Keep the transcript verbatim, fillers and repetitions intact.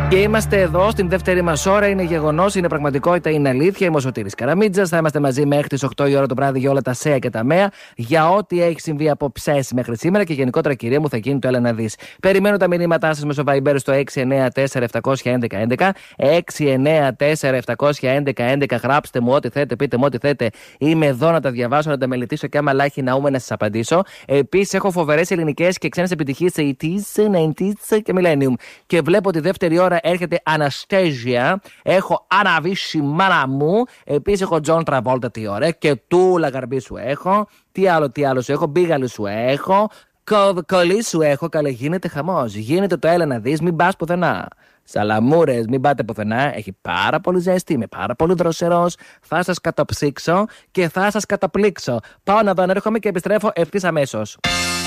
Και είμαστε εδώ στην δεύτερη μας ώρα. Είναι γεγονός, είναι πραγματικότητα, είναι αλήθεια. Είμαι ο Σωτήρης Καραμίτζας. Θα είμαστε μαζί μέχρι τις οκτώ η ώρα το βράδυ για όλα τα ΣΕΑ και τα ΜΕΑ. Για ό,τι έχει συμβεί από ψες μέχρι σήμερα και γενικότερα, κυρία μου, θα γίνει το έλα να δεις. Περιμένω τα μηνύματά σας μέσω Viber στο έξι εννιά τέσσερα επτά ένα ένα ένα. έξι εννιά τέσσερα επτά ένα ένα ένα. Γράψτε μου ό,τι θέλετε, πείτε μου ό,τι θέλετε. Είμαι εδώ να τα διαβάσω, να τα μελετήσω και άμα λάχει να ούμε να σας απαντήσω. Επίσης, έχω φοβερές ελληνικές και ξένες επιτυχίες σε ογδόντα, ενενήντα και Millennium. Και βλέπω τη δεύτερη ώρα έρχεται Αναστέζια. Έχω αναβήσει μάνα μου. Επίσης έχω Τζον Τραβόλτα τι ώρα. Και τούλα γαρμπή σου έχω. Τι άλλο, τι άλλο σου έχω. Μπίγαλη σου έχω. Κολλή σου έχω. Καλέ, γίνεται χαμός. Γίνεται το έλα να δεις. Μην πας πουθενά. Σαλαμούρες, μην πάτε πουθενά. Έχει πάρα πολύ ζέστη. Είμαι πάρα πολύ δροσερός. Θα σας καταψύξω και θα σας καταπλήξω. Πάω να δω αν έρχομαι και επιστρέφω ευθύς αμέσως.